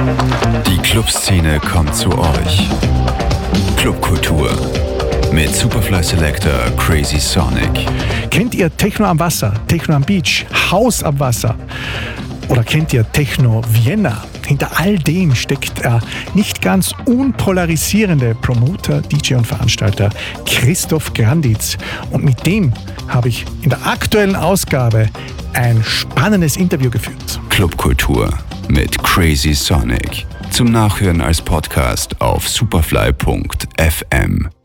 Die Clubszene kommt zu euch. Clubkultur mit Superfly Selector Crazy Sonic. Kennt ihr Techno am Wasser, Techno am Beach, House am Wasser? Oder kennt ihr Techno Vienna? Hinter all dem steckt der nicht ganz unpolarisierende Promoter, DJ und Veranstalter Christoph Granditz. Und mit dem habe ich in der aktuellen Ausgabe ein spannendes Interview geführt. Clubkultur mit Crazy Sonic. Zum Nachhören als Podcast auf superfly.fm.